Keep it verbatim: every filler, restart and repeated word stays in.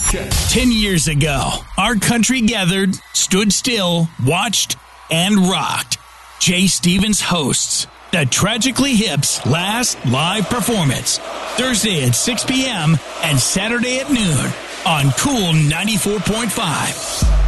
Ten years ago, our country gathered, stood still, watched, and rocked. Jay Stevens hosts the Tragically Hip's last live performance, Thursday at six p.m. and Saturday at noon on Cool ninety-four point five.